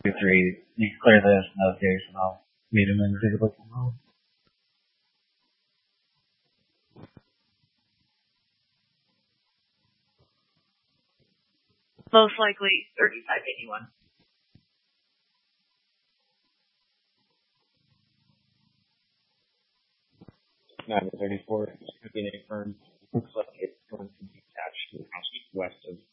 2, 3. You can clear this in those days, and I'll meet him and take a look from home. Most likely 3581. Number 34 could be a firm. Looks like it's going to be attached to the house west of